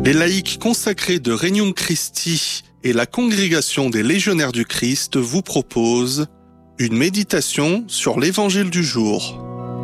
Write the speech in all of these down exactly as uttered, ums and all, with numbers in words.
Les laïcs consacrés de Regnum Christi et la Congrégation des Légionnaires du Christ vous proposent une méditation sur l'Évangile du jour.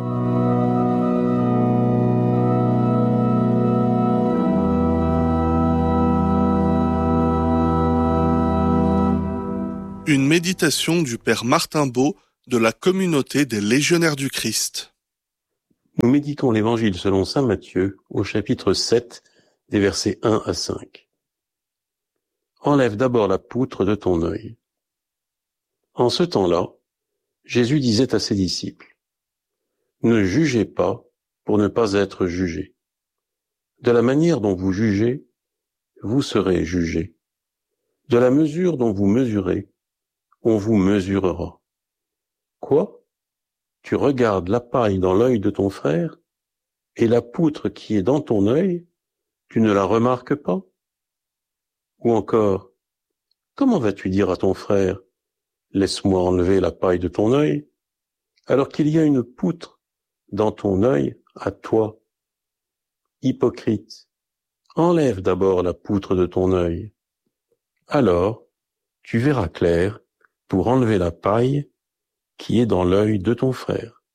Une méditation du Père Martin Beau de la Communauté des Légionnaires du Christ. Nous méditons l'Évangile selon saint Matthieu au chapitre sept des versets un à cinq. Enlève d'abord la poutre de ton œil. En ce temps-là, Jésus disait à ses disciples, ne jugez pas pour ne pas être jugés. De la manière dont vous jugez, vous serez jugés. De la mesure dont vous mesurez, on vous mesurera. Quoi? Tu regardes la paille dans l'œil de ton frère, et la poutre qui est dans ton œil, tu ne la remarques pas? Ou encore, comment vas-tu dire à ton frère, laisse-moi enlever la paille de ton œil, alors qu'il y a une poutre dans ton œil à toi? Hypocrite, enlève d'abord la poutre de ton œil. Alors, tu verras clair pour enlever la paille qui est dans l'œil de ton frère.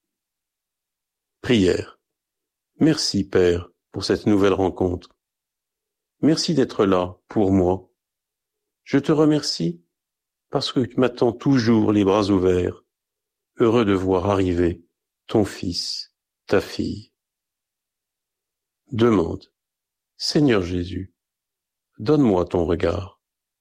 Prière. Merci, Père, pour cette nouvelle rencontre. Merci d'être là pour moi. Je te remercie parce que tu m'attends toujours les bras ouverts, heureux de voir arriver ton fils, ta fille. Demande. Seigneur Jésus, donne-moi ton regard.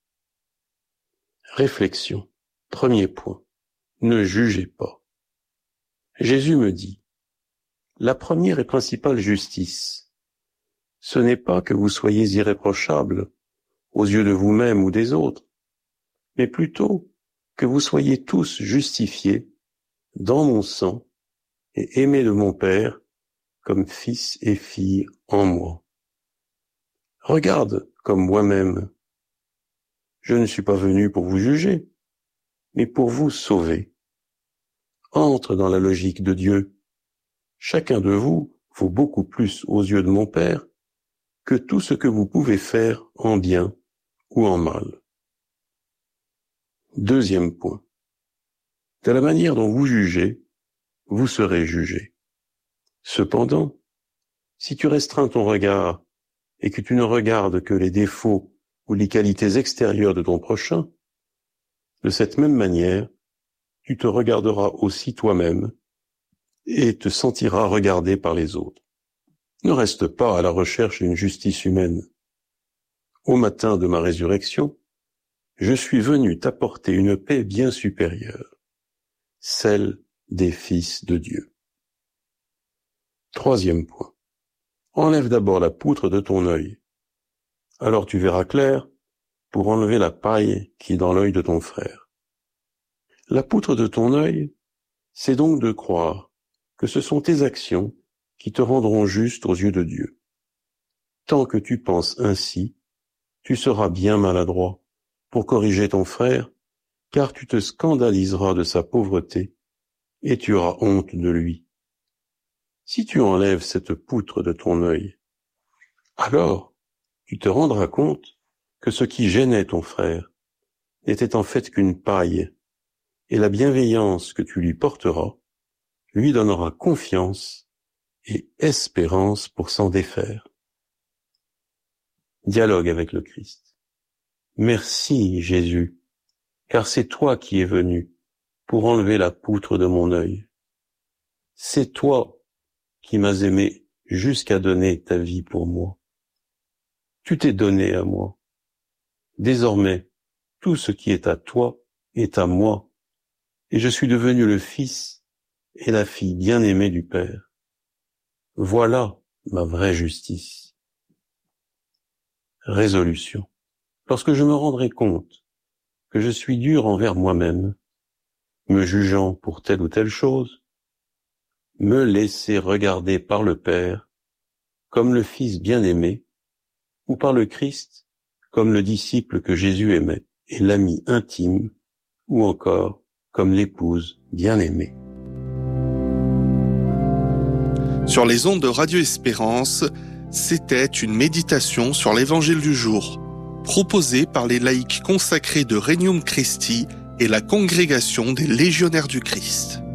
Réflexion. Premier point. Ne jugez pas. Jésus me dit, la première et principale justice, ce n'est pas que vous soyez irréprochables aux yeux de vous-même ou des autres, mais plutôt que vous soyez tous justifiés dans mon sang et aimés de mon Père comme fils et filles en moi. Regarde comme moi-même. Je ne suis pas venu pour vous juger, mais pour vous sauver. Entre dans la logique de Dieu. Chacun de vous vaut beaucoup plus aux yeux de mon Père que tout ce que vous pouvez faire en bien ou en mal. Deuxième point. De la manière dont vous jugez, vous serez jugés. Cependant, si tu restreins ton regard et que tu ne regardes que les défauts ou les qualités extérieures de ton prochain, de cette même manière, tu te regarderas aussi toi-même et te sentiras regardé par les autres. Ne reste pas à la recherche d'une justice humaine. Au matin de ma résurrection, je suis venu t'apporter une paix bien supérieure, celle des fils de Dieu. Troisième point. Enlève d'abord la poutre de ton œil. Alors tu verras clair pour enlever la paille qui est dans l'œil de ton frère. La poutre de ton œil, c'est donc de croire que ce sont tes actions qui te rendront juste aux yeux de Dieu. Tant que tu penses ainsi, tu seras bien maladroit pour corriger ton frère, car tu te scandaliseras de sa pauvreté et tu auras honte de lui. Si tu enlèves cette poutre de ton œil, alors tu te rendras compte que ce qui gênait ton frère n'était en fait qu'une paille, et la bienveillance que tu lui porteras lui donnera confiance et espérance pour s'en défaire. Dialogue avec le Christ. Merci Jésus, car c'est toi qui es venu pour enlever la poutre de mon œil. C'est toi qui m'as aimé jusqu'à donner ta vie pour moi. Tu t'es donné à moi. Désormais, tout ce qui est à toi est à moi, et je suis devenu le fils et la fille bien-aimée du Père. Voilà ma vraie justice. Résolution. Lorsque je me rendrai compte que je suis dur envers moi-même, me jugeant pour telle ou telle chose, me laisser regarder par le Père comme le Fils bien-aimé, ou par le Christ comme le disciple que Jésus aimait, et l'ami intime, ou encore comme l'épouse bien-aimée. Sur les ondes de Radio Espérance, C'était une méditation sur l'Évangile du jour, proposée par les laïcs consacrés de Regnum Christi et la Congrégation des Légionnaires du Christ.